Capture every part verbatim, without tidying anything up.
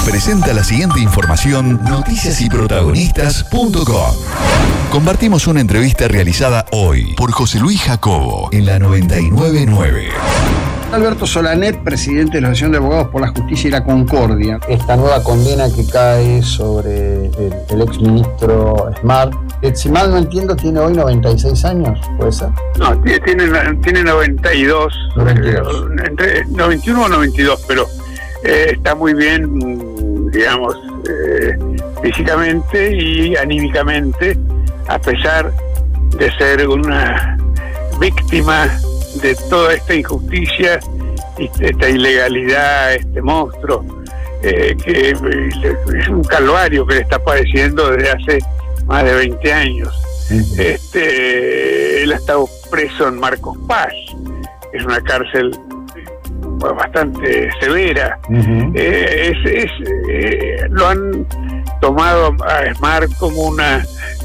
presenta la siguiente información noticias y protagonistas punto com. Compartimos una entrevista realizada hoy por José Luis Jacobo en la noventa y nueve punto nueve. Alberto Solanet, presidente de la Asociación de Abogados por la Justicia y la Concordia. Esta nueva condena que cae sobre el, el exministro Smart, que si mal no entiendo tiene hoy noventa y seis años, ¿puede ser? No, tiene, tiene noventa y dos, noventa y dos. Eh, entre noventa y uno o noventa y dos, pero eh, está muy bien, digamos, eh, físicamente y anímicamente, a pesar de ser una víctima de toda esta injusticia, esta ilegalidad, este monstruo, eh, que es un calvario que le está padeciendo desde hace más de veinte años. Uh-huh. Este, él ha estado preso en Marcos Paz, es una cárcel pues, bastante severa. Uh-huh. eh, es, es, eh, lo han tomado a Smart como una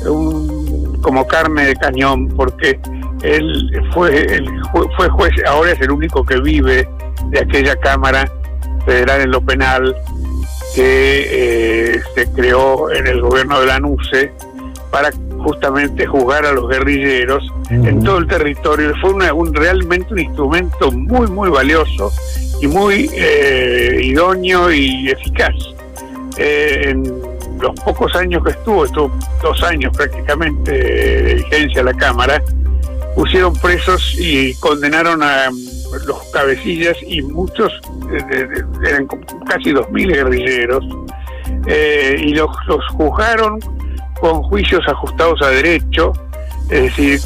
un, como carne de cañón, porque él fue, él fue juez, ahora es el único que vive de aquella Cámara Federal en lo penal que eh, se creó en el gobierno de la N U C E para justamente juzgar a los guerrilleros uh-huh. en todo el territorio. Fue una, un, realmente un instrumento muy, muy valioso y muy eh, idóneo y eficaz. Eh, en los pocos años que estuvo, estuvo dos años prácticamente de vigencia la Cámara, pusieron presos y condenaron a los cabecillas y muchos, de, de, de, eran casi dos mil guerrilleros, eh, y los, los juzgaron con juicios ajustados a derecho, es decir,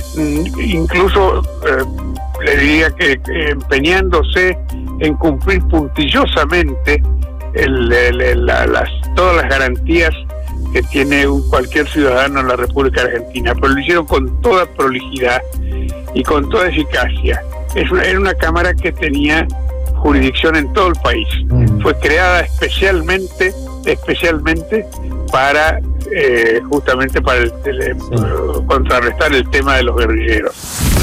incluso eh, le diría que, que empeñándose en cumplir puntillosamente el, el, el, la, las, todas las garantías que tiene un, cualquier ciudadano en la República Argentina, pero lo hicieron con toda prolijidad y con toda eficacia. Es una, era una Cámara que tenía jurisdicción en todo el país. Mm. Fue creada especialmente, especialmente para eh, justamente para el, el, sí. contrarrestar el tema de los guerrilleros.